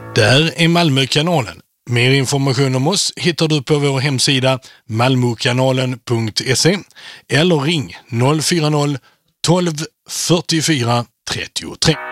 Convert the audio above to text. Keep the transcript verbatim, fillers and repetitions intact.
Det här är Malmökanalen. Mer information om oss hittar du på vår hemsida malmokanalen punkt se eller ring noll fyra noll tolv fyrtiofyra trettiotre.